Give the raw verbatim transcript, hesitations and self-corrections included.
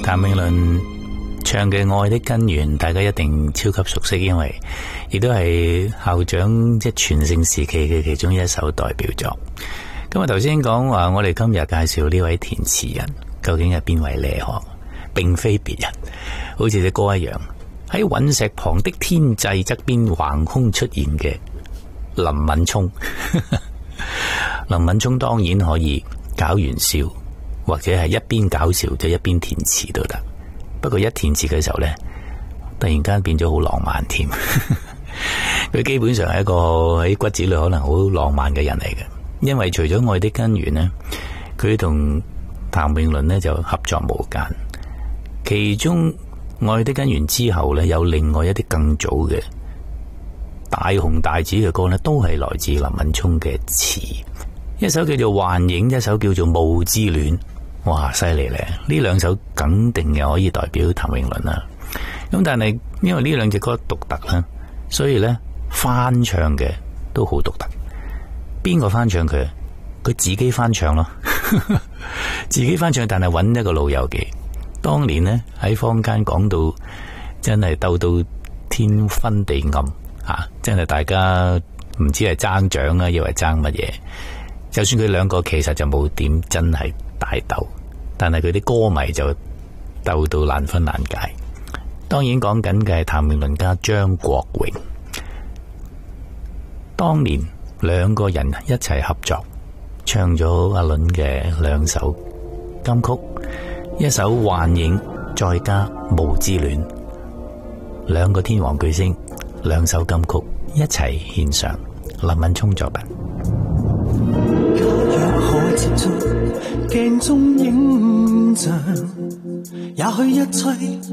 譚詠麟唱嘅《愛的根源》，大家一定超級熟悉，因為亦都係校長即係全盛時期嘅其中一首代表作。咁啊，頭先講話我哋今日介紹呢位填詞人，究竟係邊位呢？嗬，並非別人，好似隻歌一樣，喺隕石旁的天際側邊橫空出現嘅林敏聰。林敏聰當然可以搞玩笑，或者係一邊搞笑就一邊填詞都得。不過一填詞嘅時候呢，突然間變咗好浪漫添。佢基本上係一個喺骨子裏可能好浪漫嘅人嚟嘅。因為除咗《愛的根源》呢，佢同譚詠麟呢就合作無間。其中《愛的根源》之後呢，有另外一啲更早嘅大紅大紫嘅歌呢，都係來自林敏聰嘅詞。一首叫做《幻影》，一首叫做《霧之戀》。哇，犀利咧！呢兩首肯定又可以代表譚詠麟啦。咁但係因為呢兩隻歌獨特啦，所以呢翻唱嘅都好獨特。邊個翻唱佢？佢自己翻唱咯，自己翻唱，但係揾一個老友記。當年呢喺坊間講到真係鬥到天昏地暗啊！真係大家唔知係爭獎啊，以為爭乜嘢？就算佢兩個其實就冇點真係大鬥，但係佢啲歌迷就鬥到難分難解。當然講緊嘅係譚詠麟加張國榮，當年兩個人一齊合作唱咗阿倫嘅兩首金曲，一首《幻影》再加《霧之戀》，兩個天王巨星，兩首金曲一齊獻上，林敏聰作品。 可接觸鏡中影像，也許一吹